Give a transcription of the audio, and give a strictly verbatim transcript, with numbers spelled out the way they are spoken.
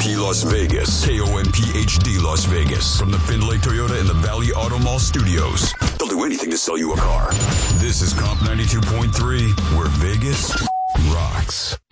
P Las Vegas. K O N P H D Las Vegas. From the Findlay Toyota and the Valley Auto Mall studios. They'll do anything to sell you a car. This is Comp ninety-two point three, where Vegas rocks.